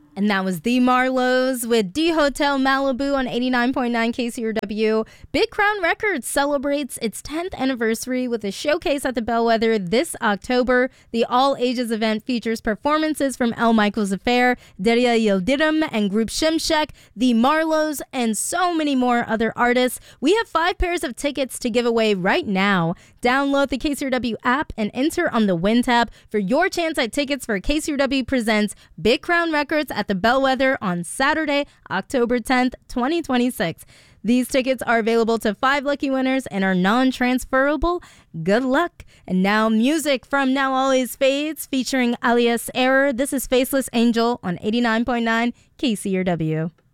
And that was the Marlows with D Hotel Malibu on 89.9 KCRW. Big Crown Records celebrates its 10th anniversary with a showcase at the Bellwether this October. The all-ages event features performances from El Michaels Affair, Deria Yildirim, and Group Shimshek, the Marlows, and so many more other artists. We have 5 pairs of tickets to give away right now. Download the KCRW app and enter on the Win tab for your chance at tickets for KCRW Presents Big Crown Records at the Bellwether on Saturday, October 10th, 2026. These tickets are available to 5 lucky winners and are non-transferable. Good luck. And now music from Now Always Fades featuring Alias Error. This is Faceless Angel on 89.9 KCRW.